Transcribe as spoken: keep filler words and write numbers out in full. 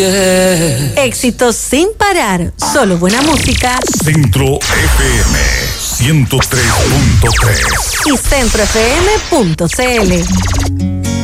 Éxitos sin parar, solo buena música. Centro F M ciento tres punto tres y centro f m punto c l.